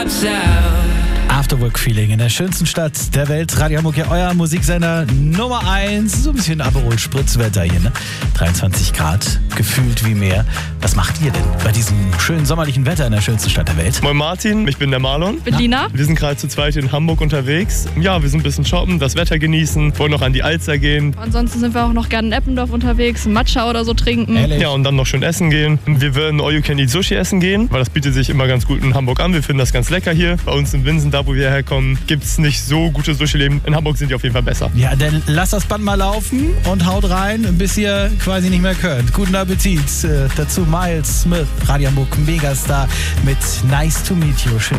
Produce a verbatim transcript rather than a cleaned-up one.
pops out. Afterwork-Feeling in der schönsten Stadt der Welt. Radio Hamburg, ja, euer Musiksender Nummer eins. So ein bisschen Aperol-Spritzwetter hier, ne? dreiundzwanzig Grad, gefühlt wie mehr. Was macht ihr denn bei diesem schönen sommerlichen Wetter in der schönsten Stadt der Welt? Moin Martin, ich bin der Marlon. Ich bin Lina. Wir sind gerade zu zweit in Hamburg unterwegs. Ja, wir sind ein bisschen shoppen, das Wetter genießen, wollen noch an die Alster gehen. Ansonsten sind wir auch noch gerne in Eppendorf unterwegs, einen Matcha oder so trinken. Ehrlich? Ja, und dann noch schön essen gehen. Wir würden All You Can Eat Sushi essen gehen, weil das bietet sich immer ganz gut in Hamburg an. Wir finden das ganz lecker hier. Bei uns in Winsen, da wo wir herkommen, gibt es nicht so gute Sushi-Läden. In Hamburg sind die auf jeden Fall besser. Ja, dann lasst das Band mal laufen und haut rein, bis ihr quasi nicht mehr könnt. Guten Appetit. Äh, dazu Miles Smith, Radio Hamburg Megastar mit Nice to Meet You. Schön.